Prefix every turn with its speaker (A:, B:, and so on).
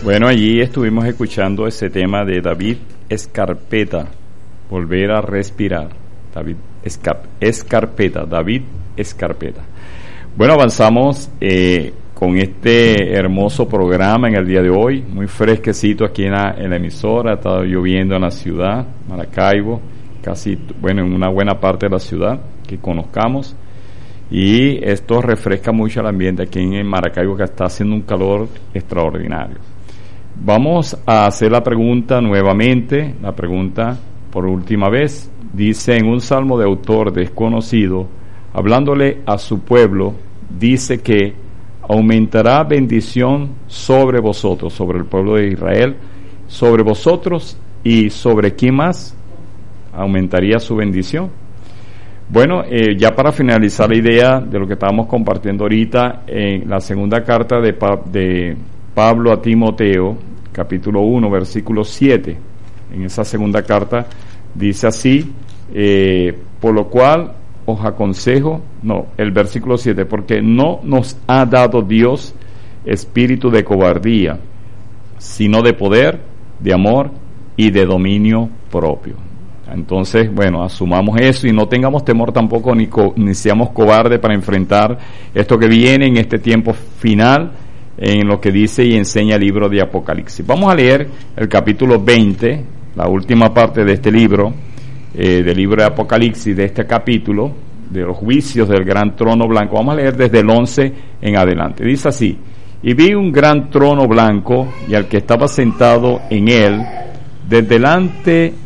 A: Bueno, allí estuvimos escuchando ese tema de David Escarpeta, Volver a Respirar. David Escarpeta. Bueno, avanzamos con este hermoso programa en el día de hoy, muy fresquecito aquí en la emisora. Ha estado lloviendo en la ciudad, Maracaibo, en una buena parte de la ciudad que conozcamos, y esto refresca mucho el ambiente aquí en Maracaibo, que está haciendo un calor extraordinario. Vamos a hacer la pregunta nuevamente, la pregunta por última vez. Dice en un salmo de autor desconocido, hablándole a su pueblo, dice que aumentará bendición sobre vosotros, sobre el pueblo de Israel, sobre vosotros, y sobre quién más aumentaría su bendición. Bueno, ya para finalizar la idea de lo que estábamos compartiendo ahorita, en la segunda carta de Pablo a Timoteo, capítulo 1, versículo 7, en esa segunda carta dice así, por lo cual os aconsejo, el versículo 7, porque no nos ha dado Dios espíritu de cobardía, sino de poder, de amor y de dominio propio. Entonces, bueno, asumamos eso y no tengamos temor tampoco, ni seamos cobardes para enfrentar esto que viene en este tiempo final, en lo que dice y enseña el libro de Apocalipsis. Vamos a leer el capítulo 20, la última parte de este libro, del libro de Apocalipsis, de este capítulo, de los juicios del gran trono blanco. Vamos a leer desde el 11 en adelante. Dice así: y vi un gran trono blanco y al que estaba sentado en él, desde delante